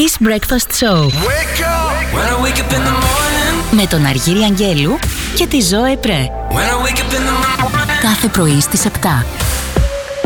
Kiss Breakfast Show. Με τον Αργύρη Αγγέλου και τη Ζώε Πρέ. Κάθε πρωί στις 7.